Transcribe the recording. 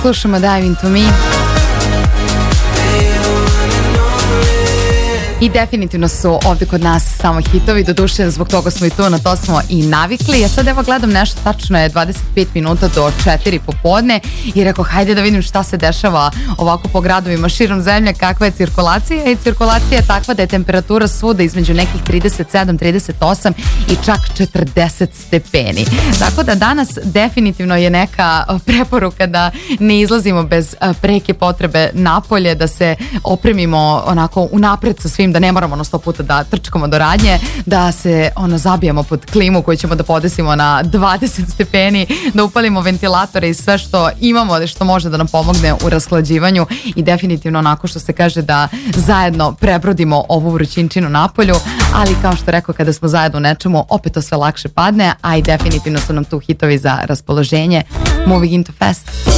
Slušamo Dive Into Me. I definitivno su ovde kod nas samo hitovi, doduše zbog toga smo i tu, na to smo i navikli. Ja sad evo gledam nešto, tačno je 25 minuta do 4 popodne i rekao hajde da vidim šta se dešava ovako po gradovima širom zemlje, kakva je cirkulacija, i cirkulacija je takva da je temperatura svuda između nekih 37, 38 i čak 40 stepeni. Tako da danas definitivno je neka preporuka da ne izlazimo bez preke potrebe napolje, da se opremimo onako unapred sa svim, da ne moramo 100 puta da trčkamo do radnje, da se zabijemo pod klimu koju ćemo da podesimo na 20 stepeni, da upalimo ventilatore i sve što imamo, što može da nam pomogne u rashlađivanju i definitivno onako što se kaže da zajedno prebrodimo ovu vrućinčinu napolju, ali kao što rekao, kada smo zajedno u nečemu, opet to sve lakše padne, a i definitivno su nam tu hitovi za raspoloženje. Moving into Fest.